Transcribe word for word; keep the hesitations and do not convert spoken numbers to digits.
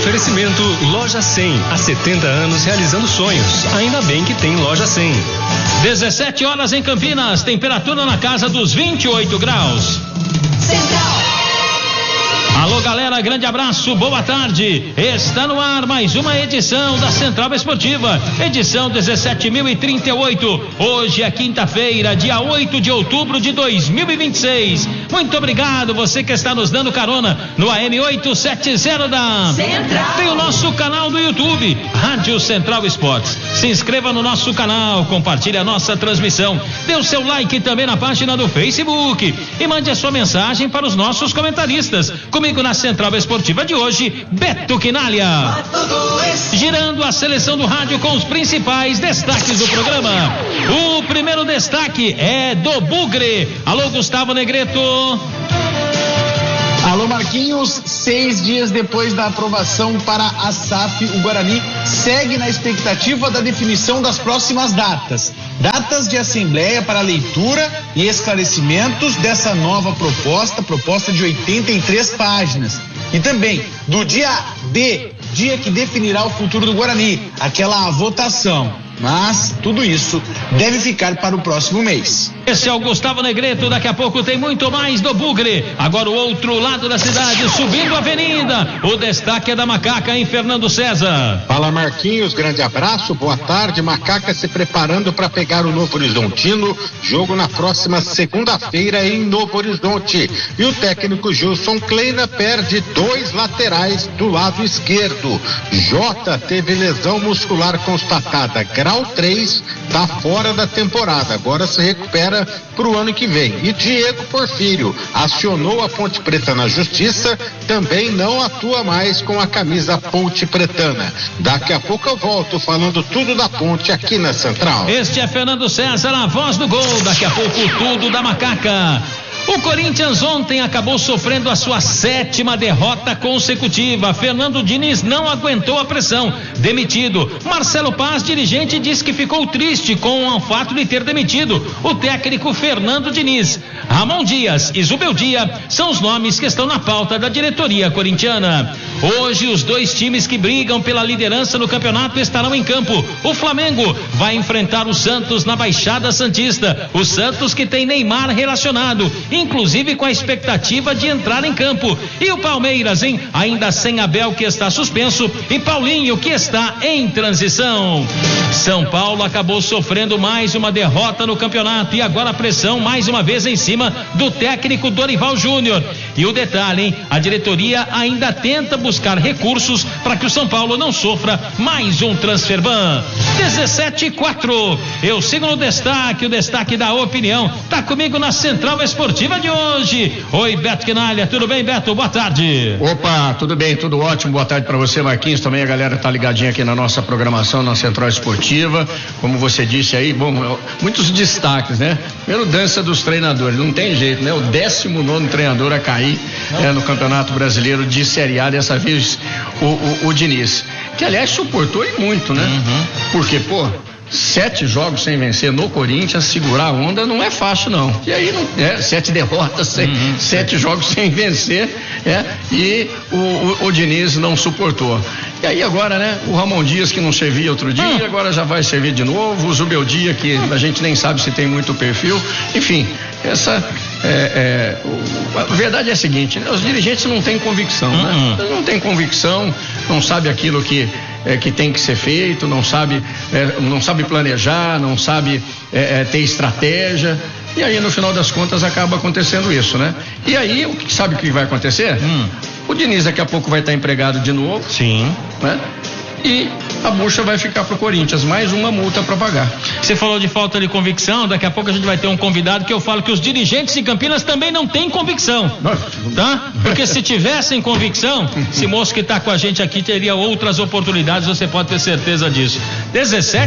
Oferecimento Loja cem, há setenta anos realizando sonhos. Ainda bem que tem Loja cem. dezessete horas em Campinas, temperatura na casa dos vinte e oito graus. Central. Alô galera, grande abraço, boa tarde. Está no ar mais uma edição da Central Esportiva, edição dezessete mil e trinta e oito. Hoje é quinta-feira, dia oito de outubro de dois mil e vinte e seis. Muito obrigado você que está nos dando carona no A M oitocentos e setenta da Central. Tem o nosso canal do YouTube, Rádio Central Esportes. Se inscreva no nosso canal, compartilhe a nossa transmissão, dê o seu like também na página do Facebook e mande a sua mensagem para os nossos comentaristas. Comigo na Central Esportiva de hoje, Beto Quinalha. Girando a seleção do rádio com os principais destaques do programa. O primeiro destaque é do Bugre. Alô, Gustavo Negreto. Alô, Marquinhos. Seis dias depois da aprovação para a S A F, o Guarani segue na expectativa da definição das próximas datas. Datas de assembleia para leitura e esclarecimentos dessa nova proposta, proposta de oitenta e três páginas. E também do dia D, dia que definirá o futuro do Guarani, aquela votação. Mas tudo isso deve ficar para o próximo mês. Esse é o Gustavo Negreto, daqui a pouco tem muito mais do Bugre. Agora o outro lado da cidade, subindo a avenida. O destaque é da Macaca em Fernando César. Fala Marquinhos, grande abraço, boa tarde. Macaca se preparando para pegar o Novo Horizontino, jogo na próxima segunda-feira em Novo Horizonte. E o técnico Gilson Kleina perde dois laterais do lado esquerdo. Jota teve lesão muscular constatada, grau três, tá fora da temporada, agora se recupera para o ano que vem. E Diego Porfírio acionou a Ponte Preta na justiça, também não atua mais com a camisa Ponte Pretana. Daqui a pouco eu volto falando tudo da Ponte aqui na Central. Este é Fernando César, a voz do gol, daqui a pouco tudo da Macaca. O Corinthians ontem acabou sofrendo a sua sétima derrota consecutiva. Fernando Diniz não aguentou a pressão, demitido. Marcelo Paz, dirigente, disse que ficou triste com o fato de ter demitido o técnico Fernando Diniz. Ramon Dias e Zubeldia são os nomes que estão na pauta da diretoria corintiana. Hoje os dois times que brigam pela liderança no campeonato estarão em campo. O Flamengo vai enfrentar o Santos na Baixada Santista. O Santos que tem Neymar relacionado, inclusive com a expectativa de entrar em campo. E o Palmeiras, hein? Ainda sem Abel, que está suspenso, e Paulinho, que está em transição. São Paulo acabou sofrendo mais uma derrota no campeonato e agora a pressão mais uma vez em cima do técnico Dorival Júnior. E o detalhe, hein? A diretoria ainda tenta buscar recursos para que o São Paulo não sofra mais um transfer ban. dezessete e quatro. Eu sigo no destaque, o destaque da opinião. Tá comigo na Central Esportiva de hoje. Oi, Beto Quinalha, tudo bem, Beto? Boa tarde. Opa, tudo bem, tudo ótimo. Boa tarde para você, Marquinhos. Também a galera tá ligadinha aqui na nossa programação, na Central Esportiva. Como você disse aí, bom, muitos destaques, né? Primeiro, dança dos treinadores, não tem jeito, né? O décimo nono treinador a cair é, no Campeonato Brasileiro de Série A, dessa vez o, o, o Diniz, que aliás suportou e muito, né? Uhum. Porque, pô, sete jogos sem vencer no Corinthians, segurar a onda não é fácil, não. E aí não é, sete derrotas, sem, uhum. sete jogos sem vencer, é, e o, o, o Diniz não suportou. E aí agora, né, o Ramon Dias, que não servia outro dia, ah. agora já vai servir de novo, o Zubeldia, que a gente nem sabe se tem muito perfil, enfim, essa é, é, o, a verdade é a seguinte, né, os dirigentes não têm convicção, uhum. né? Não tem convicção, não sabe aquilo que É, que tem que ser feito, não sabe, é, não sabe planejar, não sabe é, é, ter estratégia, e aí no final das contas acaba acontecendo isso, né? E aí, o que sabe o que vai acontecer? Hum. O Diniz daqui a pouco vai estar empregado de novo. Sim. Né? E a bucha vai ficar pro Corinthians, mais uma multa para pagar. Você falou de falta de convicção, daqui a pouco a gente vai ter um convidado que eu falo que os dirigentes de Campinas também não têm convicção, tá? Porque se tivessem convicção, esse moço que está com a gente aqui teria outras oportunidades, você pode ter certeza disso. dezessete